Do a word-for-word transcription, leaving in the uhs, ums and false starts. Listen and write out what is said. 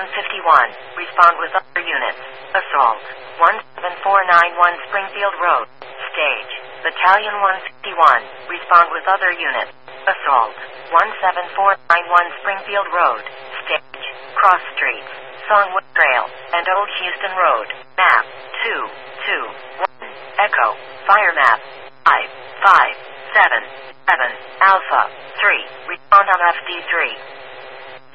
one fifty-one, respond with other units. Assault, one seven four nine one Springfield Road. Stage, Battalion one fifty-one, respond with other units. Assault, one seven four nine one Springfield Road. Stage, Cross Streets, Songwood Trail, and Old Houston Road. Map, two, two, one, Echo, Fire Map, five, five, seven, seven, Alpha, three, respond on F D three.